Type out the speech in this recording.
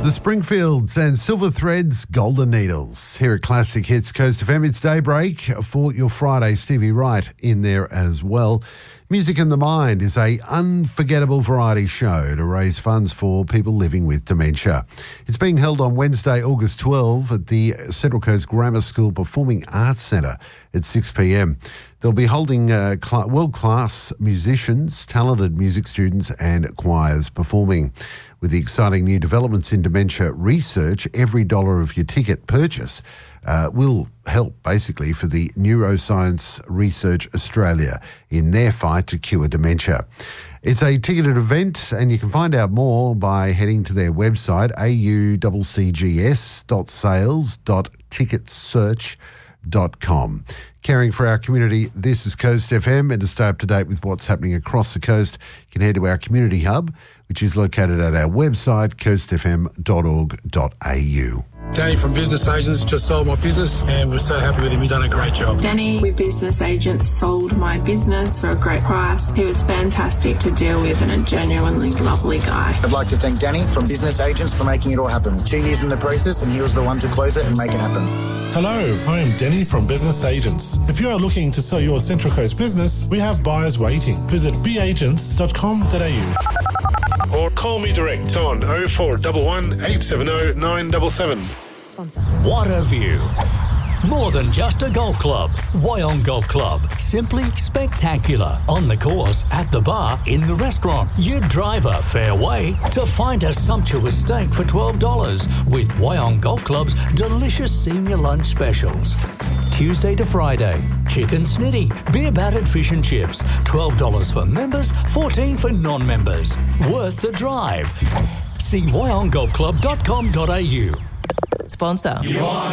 The Springfields and Silver Threads, Golden Needles. Here at Classic Hits Coast FM, it's Daybreak for your Friday. Stevie Wright in there as well. Music in the Mind is a unforgettable variety show to raise funds for people living with dementia. It's being held on Wednesday, August 12 at the Central Coast Grammar School Performing Arts Centre at 6 p.m. They'll be holding world-class musicians, talented music students and choirs performing. With the exciting new developments in dementia research, every dollar of your ticket purchase will help basically for the Neuroscience Research Australia in their fight to cure dementia. It's a ticketed event and you can find out more by heading to their website auccgs.sales.ticketsearch.com. Caring for our community, this is Coast FM, and to stay up to date with what's happening across the coast, you can head to our community hub, which is located at our website, coastfm.org.au. Danny from Business Agents just sold my business and we're so happy with him. He's done a great job. Danny with Business Agents sold my business for a great price. He was fantastic to deal with and a genuinely lovely guy. I'd like to thank Danny from Business Agents for making it all happen. 2 years in the process and he was the one to close it and make it happen. Hello, I am Denny from Business Agents. If you are looking to sell your Central Coast business, we have buyers waiting. Visit beagents.com.au. Or call me direct on 0411 870 977. Sponsor. What a view. More than just a golf club. Wyong Golf Club. Simply spectacular. On the course, at the bar, in the restaurant. You drive a fair way to find a sumptuous steak for $12 with Wyong Golf Club's delicious senior lunch specials. Tuesday to Friday, chicken snitty, beer battered fish and chips, $12 for members, $14 for non-members. Worth the drive. See wyonggolfclub.com.au. Sponsor.